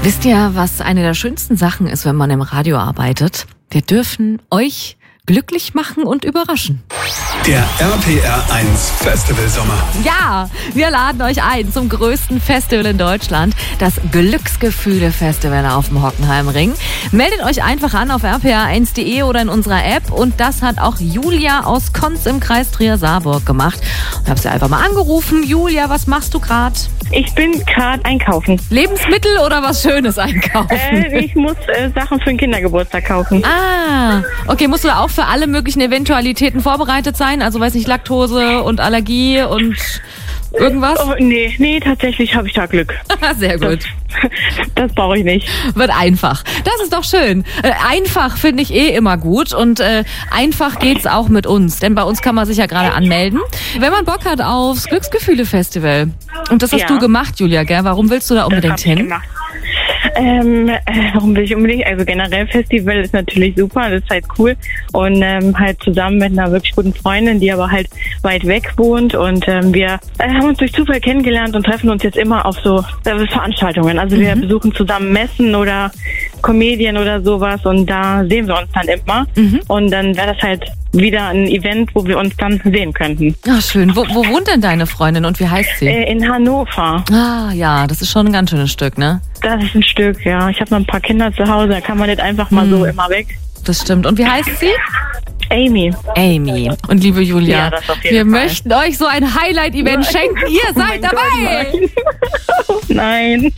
Wisst ihr, was eine der schönsten Sachen ist, wenn man im Radio arbeitet? Wir dürfen euch glücklich machen und überraschen. Der RPR 1 Festival Sommer. Ja, wir laden euch ein zum größten Festival in Deutschland, das Glücksgefühle-Festival auf dem Hockenheimring. Meldet euch einfach an auf rpr1.de oder in unserer App, und das hat auch Julia aus Konz im Kreis Trier-Saarburg gemacht. Ich habe sie einfach mal angerufen. Julia, was machst du gerade? Ich bin gerade einkaufen. Lebensmittel oder was Schönes einkaufen? Ich muss Sachen für den Kindergeburtstag kaufen. Ah, okay, musst du da auch für alle möglichen Eventualitäten vorbereitet sein? Also weiß nicht, Laktose und Allergie und irgendwas? Oh, nee, tatsächlich habe ich da Glück. Sehr gut. Das brauche ich nicht. Wird einfach. Das ist doch schön. Einfach finde ich immer gut, und einfach geht's auch mit uns, denn bei uns kann man sich ja gerade anmelden. Wenn man Bock hat aufs Glücksgefühle-Festival, und das hast du gemacht, Julia, gell? Warum willst du da unbedingt hin? Gemacht. Warum will ich unbedingt? Also generell Festival ist natürlich super, das ist halt cool, und halt zusammen mit einer wirklich guten Freundin, die aber halt weit weg wohnt, und wir haben uns durch Zufall kennengelernt und treffen uns jetzt immer auf so Veranstaltungen. Also wir besuchen zusammen Messen oder Comedien oder sowas, und da sehen wir uns dann immer, und dann wäre das halt wieder ein Event, wo wir uns dann sehen könnten. Ach, schön. Wo wohnt denn deine Freundin und wie heißt sie? In Hannover. Ah, ja, das ist schon ein ganz schönes Stück, ne? Das ist ein Stück, ja. Ich habe noch ein paar Kinder zu Hause, da kann man nicht einfach mal so immer weg. Das stimmt. Und wie heißt sie? Amy. Und liebe Julia, Ja, das auf jeden wir Fall. möchten euch so ein Highlight-Event schenken. Ihr seid dabei! Nein.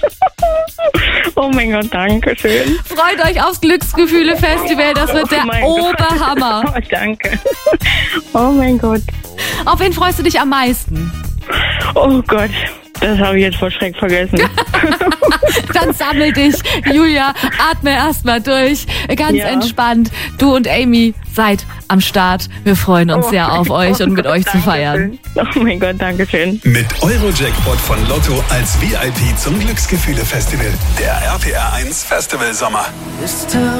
Oh mein Gott, danke schön. Freut euch aufs Glücksgefühle-Festival. Das wird der mein Gott. Oberhammer. Oh, danke. Oh mein Gott. Auf wen freust du dich am meisten? Oh Gott. Das habe ich jetzt vor Schreck vergessen. Dann sammel dich, Julia, atme erstmal durch, ganz entspannt. Du und Amy seid am Start. Wir freuen uns sehr auf euch und mit euch zu feiern. Oh mein Gott, danke schön. Mit Eurojackpot von Lotto als VIP zum Glücksgefühle Festival. Der RPR 1 Festival Sommer.